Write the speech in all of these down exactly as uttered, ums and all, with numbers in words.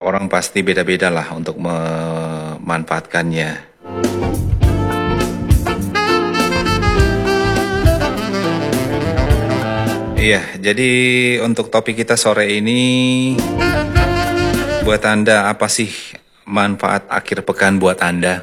orang pasti beda-beda lah untuk memanfaatkannya. Iya, jadi untuk topik kita sore ini, buat Anda apa sih manfaat akhir pekan buat Anda?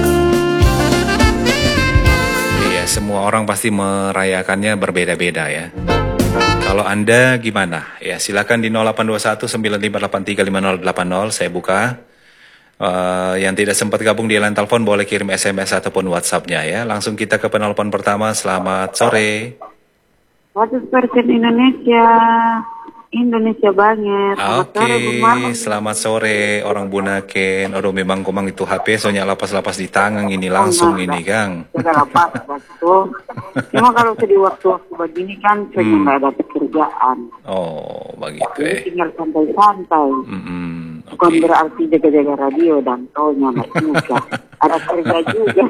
Iya, semua orang pasti merayakannya berbeda-beda ya. Kalau Anda gimana? Ya silakan di nol delapan dua satu sembilan lima delapan tiga lima nol delapan nol, saya buka. Uh, yang tidak sempat gabung di line telepon boleh kirim S M S ataupun WhatsApp-nya ya. Langsung kita ke penelpon pertama. Selamat sore. seratus persen Indonesia, Indonesia banget. Oke, okay. Selamat sore orang Bunaken. Aduh memang komang itu H P soalnya lapas-lapas di tangan ini langsung oh, ini Kang. Sudah lapas betul. Cuma kalau sedih waktu-waktu begini kan saya hmm. nggak ada pekerjaan. Oh begitu Jadi eh. tinggal santai-santai. Mm-hmm. Bukan okay. berarti jaga-jaga radio dan taunya juga. Ada kerja juga.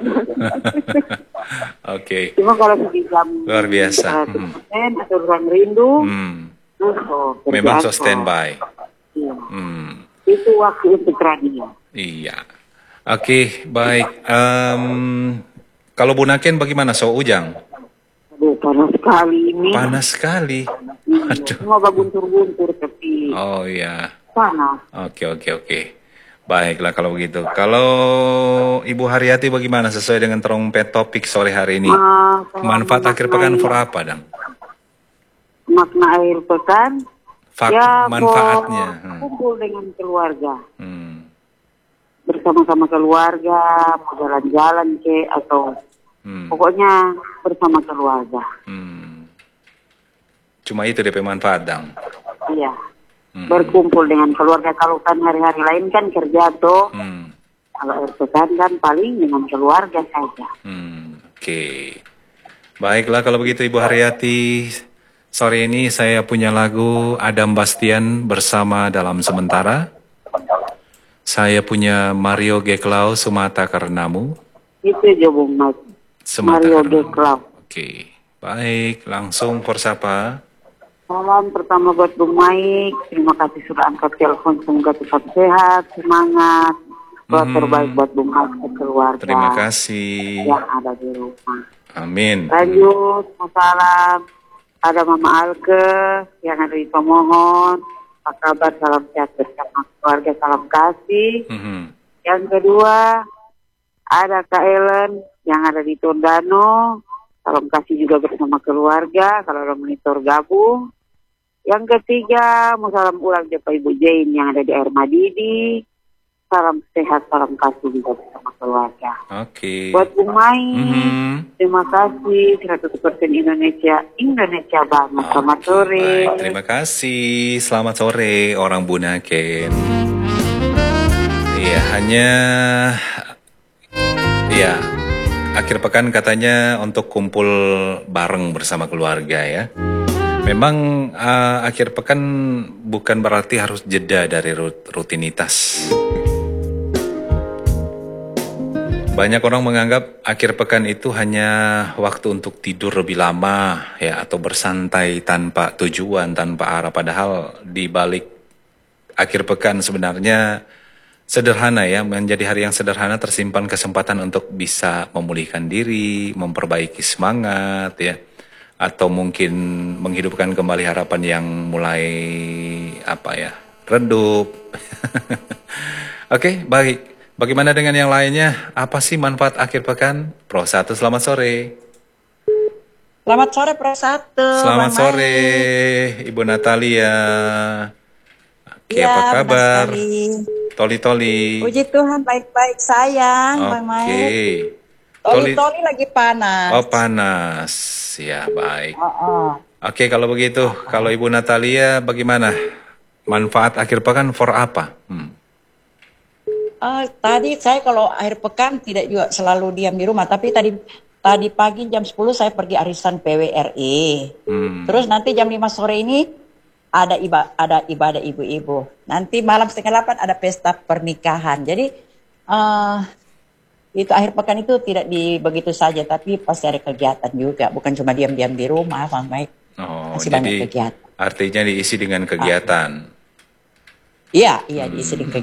Oke. Okay. Cuma kalau di jam luar biasa. Hmm. Atau orang rindu, hmm. oh, memang so standby. Iya. Hmm. Itu waktu untuk radio. Iya. Oke, okay, baik. Um, kalau Bunaken bagaimana so Ujang? Aduh, panas sekali ini. Panas sekali. Aduh. Semoga buntur-buntur tapi. Oh iya. Panas. Oke oke oke. Baiklah kalau begitu. Kalau Ibu Haryati bagaimana sesuai dengan trompet topik sore hari ini? Uh, Manfaat akhir pekan for apa, Dang? Makna akhir pekan? Fak ya, manfaatnya. Hmm. Kumpul dengan keluarga. Hmm. Bersama-sama keluarga, mau jalan-jalan ke atau hmm. pokoknya bersama keluarga. Hmm. Cuma itu D P manfaat, Dang? Iya. Hmm. Berkumpul dengan keluarga. Kalau kan hari-hari lain kan kerja tuh. Hmm. Kalau akhir pekan kan paling dengan keluarga saja. Hmm. Oke. Okay. Baiklah kalau begitu Ibu Haryati. Sore ini saya punya lagu Adam Bastian bersama Dalam Sementara. Saya punya Mario Geklau Sumata Karenamu. Itu aja Bung Mas. Mario Geklau. Oke. Okay. Baik, langsung persapa. Salam pertama buat Bung Maik. Terima kasih sudah angkat telepon. Semoga tetap sehat, semangat. Doa hmm. terbaik buat Bung Maik dan keluarga. Terima kasih. Yang ada di rumah. Amin. Lanjut, salam. Ada Mama Alke yang ada di Pemohon. Apa kabar? Salam sehat bersama keluarga. Salam kasih. Mm-hmm. Yang kedua, ada Kak Ellen yang ada di Tondano. Salam kasih juga bersama keluarga. Kalau ada monitor gabung. Yang ketiga, mau salam ulang Bapak Ibu Jane yang ada di Air Madidi. Salam sehat, salam kasih juga bersama keluarga. Oke. Okay. Buat Bung Mai, mm-hmm. terima kasih seratus persen Indonesia, Indonesia banget. Okay. Selamat sore. Baik, terima kasih. Selamat sore orang Bunaken. Iya, hanya iya, akhir pekan katanya untuk kumpul bareng bersama keluarga ya. Memang uh, akhir pekan bukan berarti harus jeda dari rutinitas. Banyak orang menganggap akhir pekan itu hanya waktu untuk tidur lebih lama ya atau bersantai tanpa tujuan, tanpa arah. Padahal di balik akhir pekan sebenarnya sederhana ya, menjadi hari yang sederhana tersimpan kesempatan untuk bisa memulihkan diri, memperbaiki semangat ya, atau mungkin menghidupkan kembali harapan yang mulai apa ya, redup. Oke, baik. Bagaimana dengan yang lainnya? Apa sih manfaat akhir pekan? Pro satu, selamat sore. Selamat sore Pro satu. Selamat Bang sore, Mai. Ibu Natalia. Oke, ya, apa kabar? Toli-toli. Puji Tuhan, baik-baik sayang, Bang Mai. Oke. Toli-toli lagi panas. Oh, panas. Ya, baik. Oh, oh. Oke, kalau begitu, kalau Ibu Natalia bagaimana? Manfaat akhir pekan for apa? Hmm. Uh, tadi saya kalau akhir pekan tidak juga selalu diam di rumah, tapi tadi tadi pagi jam sepuluh saya pergi arisan P W R I. Hmm. Terus nanti jam lima sore ini ada iba, ada ibadah ibu-ibu. Nanti malam setengah delapan ada pesta pernikahan. Jadi uh, itu akhir pekan itu tidak di begitu saja, tapi pasti ada kegiatan juga, bukan cuma diam-diam di rumah, Bang Baik. Oh, masih jadi banyak kegiatan. Artinya diisi dengan kegiatan. Iya, iya diisi dengan kegiatan.